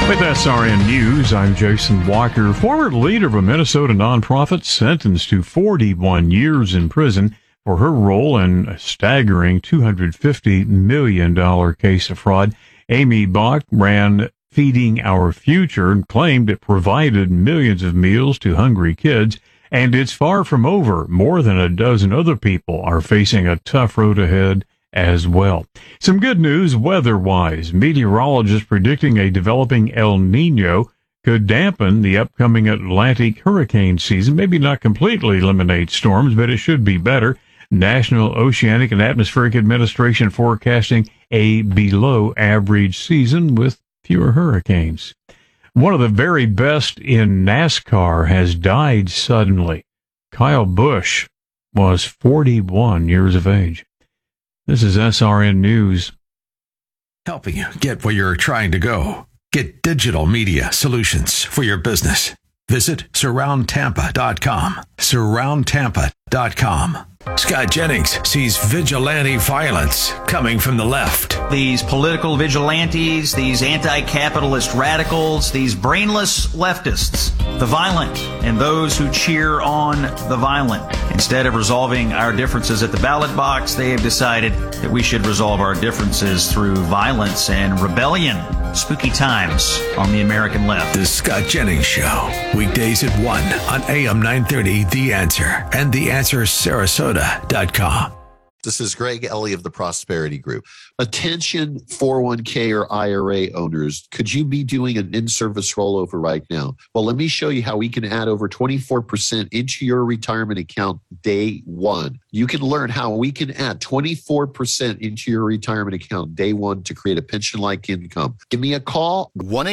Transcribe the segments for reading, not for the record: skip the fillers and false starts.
With SRN News, I'm Jason Walker. Former leader of a Minnesota nonprofit sentenced to 41 years in prison for her role in a staggering $250 million case of fraud. Amy Bach ran Feeding Our Future and claimed it provided millions of meals to hungry kids. And it's far from over. More than a dozen other people are facing a tough road ahead as well. Some good news weather-wise. Meteorologists predicting a developing El Nino could dampen the upcoming Atlantic hurricane season. Maybe not completely eliminate storms, but it should be better. National Oceanic and Atmospheric Administration forecasting a below-average season with fewer hurricanes. One of the very best in NASCAR has died suddenly. Kyle Busch was 41 years of age. This is SRN News. Helping you get where you're trying to go. Get digital media solutions for your business. Visit surroundtampa.com. Surroundtampa.com. Scott Jennings sees vigilante violence coming from the left. These political vigilantes, these anti-capitalist radicals, these brainless leftists, the violent, and those who cheer on the violent. Instead of resolving our differences at the ballot box, they have decided that we should resolve our differences through violence and rebellion. Spooky times on the American left. The Scott Jennings Show. Weekdays at 1 on AM 930, The Answer, and TheAnswerSarasota.com. This is Greg Ellie of the Prosperity Group. Attention 401k or IRA owners, could you be doing an in-service rollover right now? Well, let me show you how we can add over 24% into your retirement account day one. You can learn how we can add 24% into your retirement account day one to create a pension-like income. Give me a call.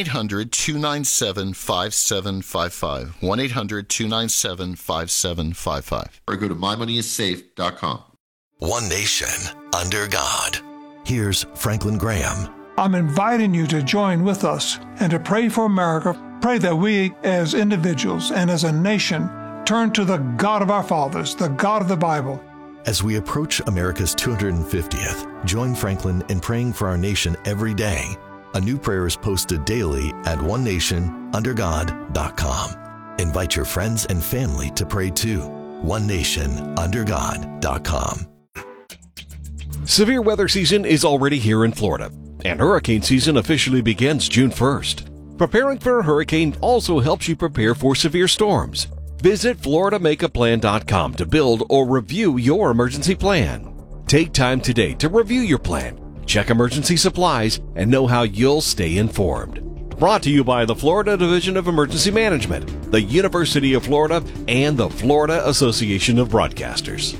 1-800-297-5755. 1-800-297-5755. Or go to mymoneyissafe.com. One nation under God. Here's Franklin Graham. I'm inviting you to join with us and to pray for America. Pray that we as individuals and as a nation turn to the God of our fathers, the God of the Bible. As we approach America's 250th, join Franklin in praying for our nation every day. A new prayer is posted daily at onenationundergod.com. Invite your friends and family to pray too. onenationundergod.com. Severe weather season is already here in Florida, and hurricane season officially begins June 1st. Preparing for a hurricane also helps you prepare for severe storms. Visit FloridaMakeAPlan.com to build or review your emergency plan. Take time today to review your plan, check emergency supplies, and know how you'll stay informed. Brought to you by the Florida Division of Emergency Management, the University of Florida, and the Florida Association of Broadcasters.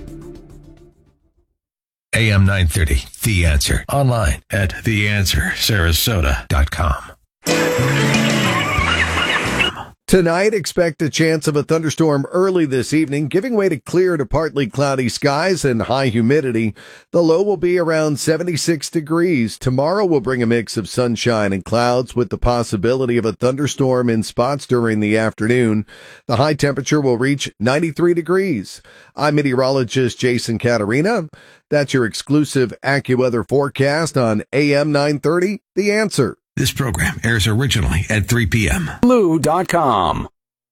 AM 930, The Answer. Online at TheAnswerSarasota.com. Tonight, expect a chance of a thunderstorm early this evening, giving way to clear to partly cloudy skies and high humidity. The low will be around 76 degrees. Tomorrow will bring a mix of sunshine and clouds with the possibility of a thunderstorm in spots during the afternoon. The high temperature will reach 93 degrees. I'm meteorologist Jason Caterina. That's your exclusive AccuWeather forecast on AM 930, The Answer. This program airs originally at 3 p.m. Blue.com.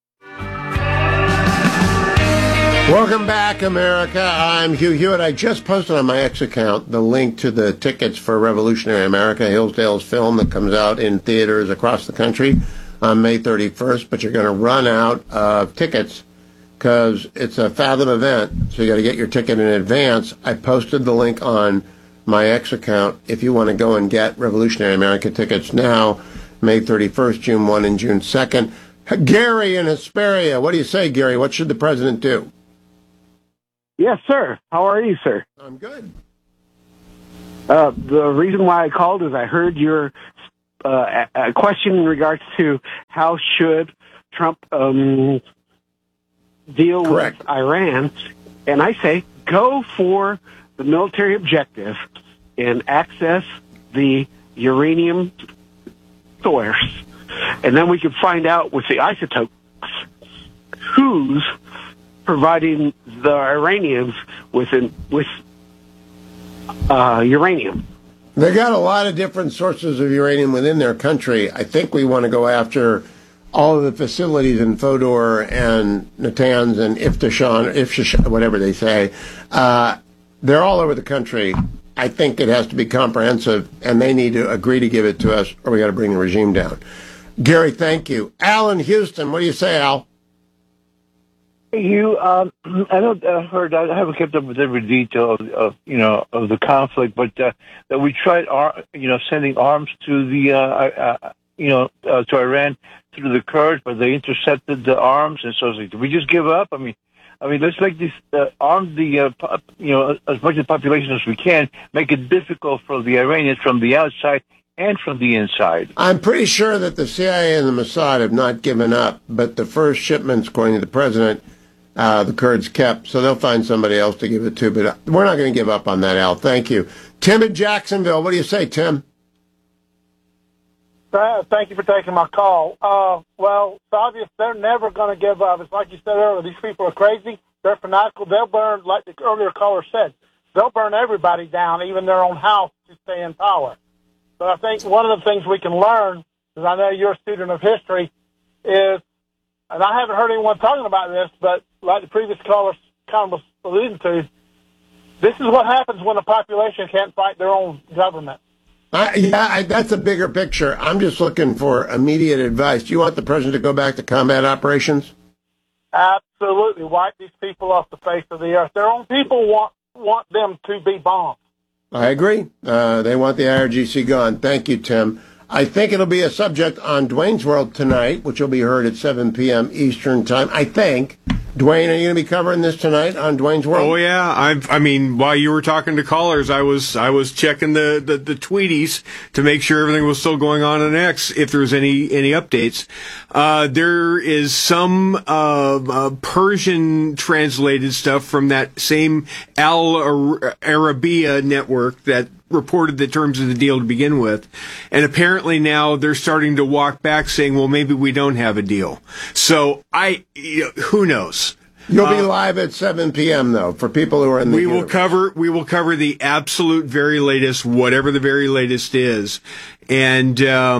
Welcome back, America. I'm Hugh Hewitt. I just posted on my X account the link to the tickets for Revolutionary America, Hillsdale's film that comes out in theaters across the country on May 31st, but you're going to run out of tickets because it's a Fathom event, so you got to get your ticket in advance. I posted the link on my X account if you want to go and get Revolutionary America tickets now, May 31st, June 1, and June 2nd. Gary in Hesperia, what do you say, Gary? What should the president do? Yes, sir. How are you, sir? I'm good. The reason why I called is I heard your a question in regards to how should Trump deal Correct. with Iran, and I say go for the military objective and access the uranium source, and then we can find out with the isotopes who's providing the Iranians with uranium. They got a lot of different sources of uranium within their country. I think we want to go after all of the facilities in Fodor and Natanz and Iftishan, whatever they say. They're all over the country. I think it has to be comprehensive, and they need to agree to give it to us, or we got to bring the regime down. Gary, thank you. Al in Houston, what do you say, Al? I haven't kept up with every detail of the conflict, but that we tried, sending arms to to Iran through the Kurds, but they intercepted the arms, and so it's like, did we just give up? I mean, let's make this arm as much of the population as we can, make it difficult for the Iranians from the outside and from the inside. I'm pretty sure that the CIA and the Mossad have not given up, but the first shipments, according to the president, the Kurds kept, so they'll find somebody else to give it to, but we're not going to give up on that, Al. Thank you. Tim in Jacksonville, what do you say, Tim? Thank you for taking my call. Well, it's obvious they're never going to give up. It's like you said earlier, these people are crazy. They're fanatical. They'll burn, like the earlier caller said, they'll burn everybody down, even their own house, to stay in power. But I think one of the things we can learn, because I know you're a student of history, is, and I haven't heard anyone talking about this, but like the previous caller kind of was alluding to, this is what happens when a population can't fight their own government. That's a bigger picture. I'm just looking for immediate advice. Do you want the president to go back to combat operations? Absolutely. Wipe these people off the face of the earth. Their own people want them to be bombed. I agree. They want the IRGC gone. Thank you, Tim. I think it'll be a subject on Dwayne's World tonight, which will be heard at 7 p.m. Eastern Time. I think. Dwayne, are you going to be covering this tonight on Dwayne's World? Oh yeah, I mean, while you were talking to callers, I was checking the tweeties to make sure everything was still going on X. If there's any updates, there is some Persian translated stuff from that same Al Arabiya network that reported the terms of the deal to begin with, and apparently now they're starting to walk back, saying, "Well, maybe we don't have a deal." So who knows? You'll be live at 7 p.m. though for people who are in the. We will cover the absolute very latest, whatever the very latest is, and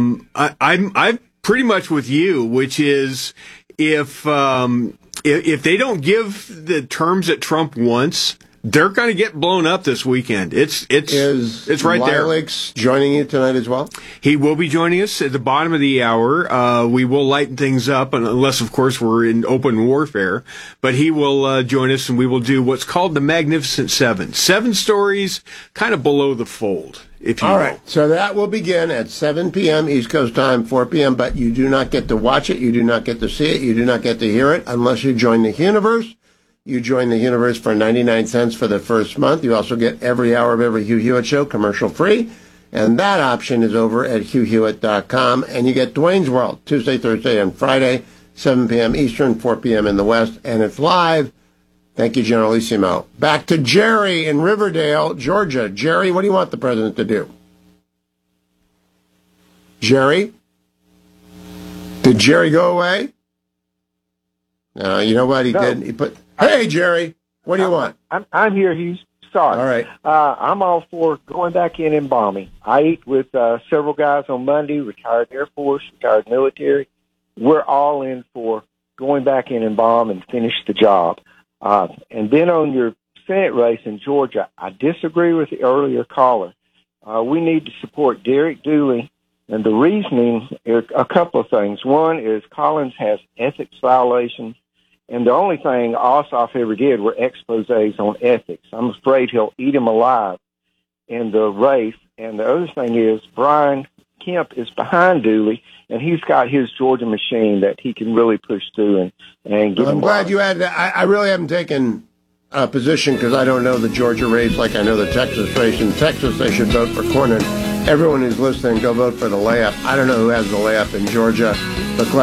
I'm pretty much with you, which is if they don't give the terms that Trump wants, they're going to get blown up this weekend. It's right there. Lilacs joining you tonight as well? He will be joining us at the bottom of the hour. We will lighten things up, unless, of course, we're in open warfare. But he will join us, and we will do what's called the Magnificent Seven. 7 stories kind of below the fold, if you will. All right. So that will begin at 7 p.m. East Coast time, 4 p.m. But you do not get to watch it. You do not get to see it. You do not get to hear it unless you join the Universe. You join the Universe for 99 cents for the first month. You also get every hour of every Hugh Hewitt show commercial free. And that option is over at HughHewitt.com. And you get Dwayne's World Tuesday, Thursday, and Friday, 7 p.m. Eastern, 4 p.m. in the West. And it's live. Thank you, Generalissimo. Back to Jerry in Riverdale, Georgia. Jerry, what do you want the president to do? Jerry? Did Jerry go away? No, you know what he did? He put... Hey, Jerry, what do you want? I'm here, Hughes. Sorry. All right. I'm all for going back in and bombing. I ate with several guys on Monday, retired Air Force, retired military. We're all in for going back in and bomb and finish the job. And then on your Senate race in Georgia, I disagree with the earlier caller. We need to support Derek Dooley. And the reasoning is a couple of things. One is Collins has ethics violations. And the only thing Ossoff ever did were exposés on ethics. I'm afraid he'll eat him alive in the race. And the other thing is Brian Kemp is behind Dooley, and he's got his Georgia machine that he can really push through and get him. I'm glad you had that. I really haven't taken a position because I don't know the Georgia race like I know the Texas race. In Texas, they should vote for Cornyn. Everyone who's listening, go vote for the layup. I don't know who has the layup in Georgia, but glad